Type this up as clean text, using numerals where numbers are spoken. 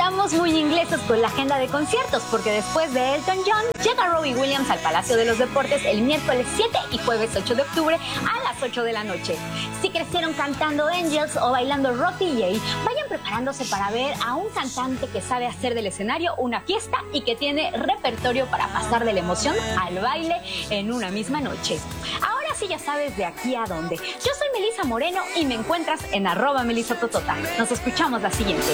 Andamos muy ingleses con la agenda de conciertos porque después de Elton John llega Robbie Williams al Palacio de los Deportes el miércoles 7 y jueves 8 de octubre a las 8 de la noche. Si crecieron cantando Angels o bailando Rocky Jay, vayan preparándose para ver a un cantante que sabe hacer del escenario una fiesta y que tiene repertorio para pasar de la emoción al baile en una misma noche. Ahora sí ya sabes de aquí a dónde. Yo soy Melissa Moreno y me encuentras en @MelissaTotota. Nos escuchamos la siguiente.